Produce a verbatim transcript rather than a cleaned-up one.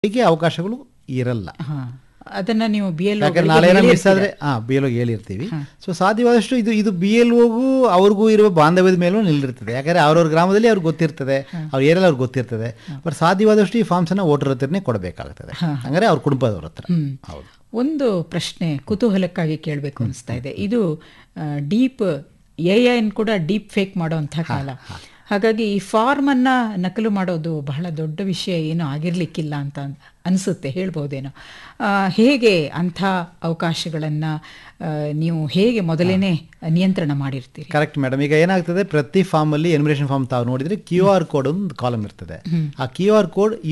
ಹೀಗೆ ಅವಕಾಶಗಳು ಇರಲ್ಲ. ಅದನ್ನ ನೀವು ಬಿ ಎಲ್ ಯಾಕಂದ್ರೆ ನಾಳೆ ಮಿಸ್ ಆದರೆ ಹಾಂ ಬಿ ಎಲ್ ಓಗೆ ಹೇಳಿರ್ತೀವಿ. ಸೊ ಸಾಧ್ಯವಾದಷ್ಟು ಇದು ಇದು ಬಿ ಎಲ್ ಓಗೂ ಅವ್ರಿಗೂ ಇರುವ ಬಾಂಧವ್ಯದ ಮೇಲೂ ನಿಲ್ಲಿರ್ತದೆ. ಯಾಕಂದರೆ ಅವ್ರವ್ರ ಗ್ರಾಮದಲ್ಲಿ ಅವ್ರಿಗೆ ಗೊತ್ತಿರ್ತದೆ, ಅವ್ರ ಏರಿಯಲ್ಲಿ ಅವ್ರಿಗೆ ಗೊತ್ತಿರ್ತದೆ. ಬಟ್ ಸಾಧ್ಯವಾದಷ್ಟು ಈ ಫಾರ್ಮ್ಸನ್ನು ವೋಟರ್ ಹತ್ರನೇ ಕೊಡಬೇಕಾಗ್ತದೆ, ಹಂಗಾರೆ ಅವ್ರ ಕುಟುಂಬದವ್ರ ಹತ್ರ. ಹೌದು. ಒಂದು ಪ್ರಶ್ನೆ ಕುತೂಹಲಕ್ಕಾಗಿ ಕೇಳಬೇಕು ಅನಿಸ್ತಾ ಇದೆ. ಇದು ಡೀಪ್ ಎ ಐನ್ ಕೂಡ ಡೀಪ್ ಫೇಕ್ ಮಾಡೋವಂಥ ಕಾಲ. ಹಾಗಾಗಿ ಈ ಫಾರ್ಮನ್ನು ನಕಲು ಮಾಡೋದು ಬಹಳ ದೊಡ್ಡ ವಿಷಯ ಏನೂ ಆಗಿರಲಿಕ್ಕಿಲ್ಲ ಅಂತ ಅನಿಸುತ್ತೆ, ಹೇಳ್ಬೋದೇನೋ. ಹೇಗೆ ಅಂಥ ಅವಕಾಶಗಳನ್ನು ನೀವು ಹೇಗೆ ಮೊದಲೇ ನಿಯಂತ್ರಣ ಮಾಡಿರ್ತೀರಿ? Correct madam. ಈಗ ಏನಾಗ್ತದೆ, ಪ್ರತಿ ಫಾರ್ಮಲ್ಲಿ ಎನ್ಯುಮರೇಷನ್ ಫಾರ್ಮ್ ತಾವು ನೋಡಿದರೆ ಕ್ಯೂ ಆರ್ ಕೋಡ್ ಒಂದು ಕಾಲಮ್ ಇರ್ತದೆ. ಆ ಕ್ಯೂ ಆರ್ ಕೋಡ್